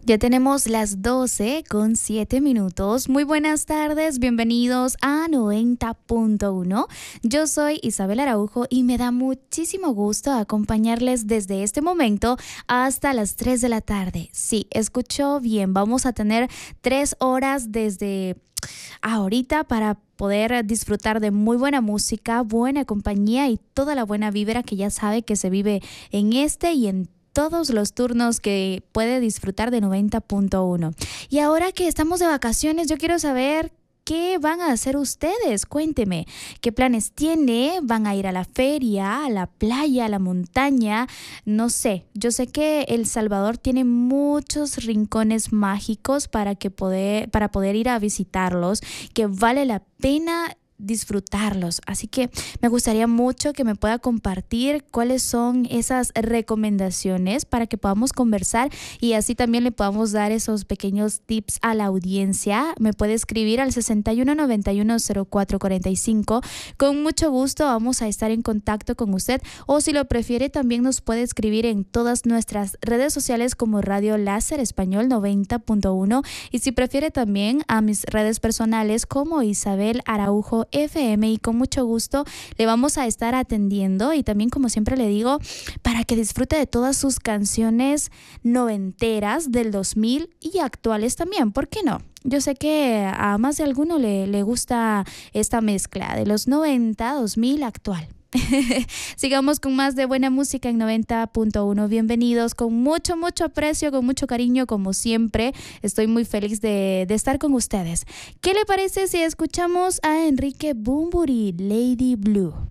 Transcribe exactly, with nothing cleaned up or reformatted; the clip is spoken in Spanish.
Ya tenemos las doce con siete minutos. Muy buenas tardes, bienvenidos a noventa punto uno. Yo soy Isabel Araujo y me da muchísimo gusto acompañarles desde este momento hasta las tres de la tarde. Sí, escuchó bien, vamos a tener tres horas desde ahorita para poder disfrutar de muy buena música, buena compañía y toda la buena vibra que ya sabe que se vive en este y en todos los turnos que puede disfrutar de noventa punto uno. Y ahora que estamos de vacaciones, yo quiero saber qué van a hacer ustedes. Cuénteme, ¿qué planes tiene? ¿Van a ir a la feria, a la playa, a la montaña? No sé, yo sé que El Salvador tiene muchos rincones mágicos para, que poder, para poder ir a visitarlos, que vale la pena disfrutarlos. Así que me gustaría mucho que me pueda compartir cuáles son esas recomendaciones para que podamos conversar y así también le podamos dar esos pequeños tips a la audiencia. Me puede escribir al sesenta y uno noventa y uno cero cuatro cuarenta y cinco. Con mucho gusto vamos a estar en contacto con usted, o si lo prefiere también nos puede escribir en todas nuestras redes sociales como Radio Láser Español noventa punto uno, y si prefiere también a mis redes personales como Isabel Araujo F M, y con mucho gusto le vamos a estar atendiendo. Y también, como siempre le digo, para que disfrute de todas sus canciones noventeras del dos mil y actuales también, ¿por qué no? Yo sé que a más de alguno le, le gusta esta mezcla de los noventa, dos mil, actual. Sigamos con más de buena música en noventa punto uno. Bienvenidos, con mucho, mucho aprecio, con mucho cariño, como siempre. Estoy muy feliz de, de estar con ustedes. ¿Qué le parece si escuchamos a Enrique Bunbury, Lady Blue?